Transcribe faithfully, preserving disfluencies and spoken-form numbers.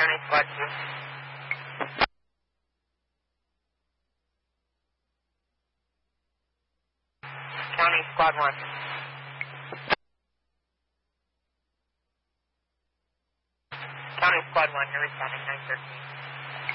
County Squad two. County Squad one. County Squad one, you're responding nine thirteen.